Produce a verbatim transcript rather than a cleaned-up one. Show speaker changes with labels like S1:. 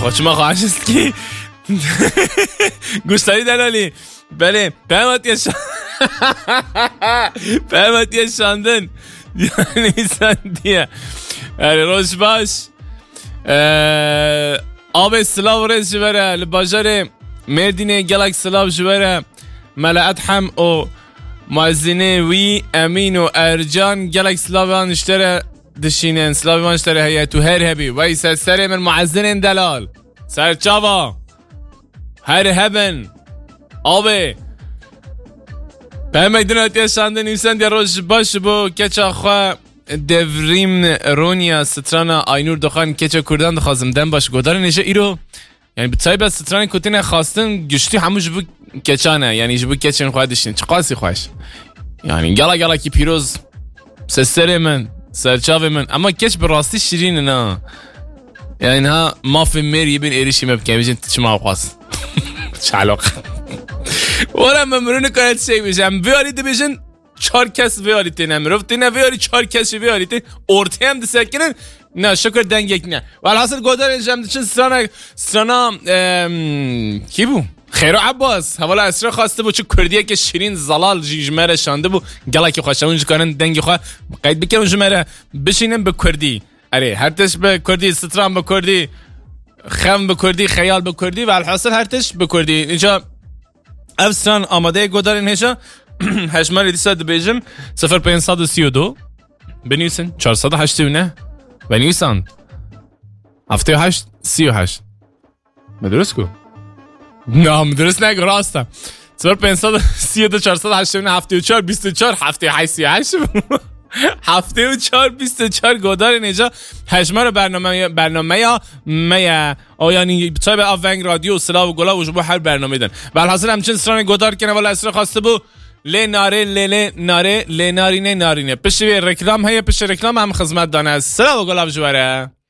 S1: خوشما خواهش است که گوشتاری دلالی بله پیماتی شاندن پیماتی شاندن نیسندیه روش باش آب سلاو رز جبره لباجر مردینه گلک سلاو جبره ملعت هم و معزینه وی امین و ارجان گلک سلاوان اشتره دشینن سلاوان اشتره هیا تو هر هبی ویسه سر من معزنین دلال سر چاوا هر هبن آبه به دونه اتیا شانده نیسند یا روش باش بو کچا خواه دوریم رونیا سترانا آینور دخان کچا کردان دخوازم دن باش گودار نیشه ایرو یعنی بتایی با ستران کتین خواستن گشتی هموش بو کچانه یعنی جبو کچین خواه دشتین چه قاسی خواهش یعنی گلا گلا کی پیروز سسر من سرچاو من اما کچ براستی شیرین نه یعنی ها ما فی میری بین ایریشی مبکن بیشن چما خواست چه علاقه ولی ممرون کنید شی بیشم بیارید بیشن چهار کس بیارید نمیرفت نه بیاری چهار کسی بیارید ارته هم دسکنن نه شکر دنگ یک نه ولی حاصل گودار اینجام چه سرانا سرانا کی بو خیرو عباس حوالا اسرا خواسته بو چه کردیه که شیرین زلال جمره شانده بو گلا که خوشمون کنن دنگ خو قید بکنم جمره بشینم به کردی اره هر تش به کردی ستران به کردی خم به کردی خیال به کردی و الحاصل هر تش به کردی اینجا افسران آماده گودارین هشا هشمار دیصد بیجم صفر پنجصد و سی و دو بنویسن چهارصد و هشتاد و نه بنویسن هفتاد و هشت سی و هشت مدرس کو نه مدرس نگو راسته صفر پنجصد و سی و دو چهارصد و هشتاد و نه هفتاد و چهار بیست و چهار هفتاد و هشت سی و هشت هفته و چهار بیست و چهار گودار اینجا هشمار برنامه برنامه یا میا او یعنی بتای به آونگ رادیو سلاو و گلا و جبو هر برنامه دن ولی حاصل همچنین سران گودار کنه ولی اسرا خواسته بو ل ناره ل ناره ل نارینه نارینه پشت رکلام هیا پشت رکلام هم خدمت دانه سلاو و گلا و جواره